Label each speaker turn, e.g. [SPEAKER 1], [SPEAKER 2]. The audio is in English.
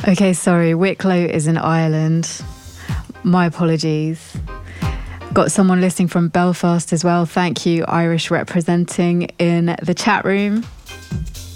[SPEAKER 1] Okay, sorry. Wicklow is in Ireland. My apologies. Got someone listening from Belfast as well. Thank you, Irish representing in the chat room.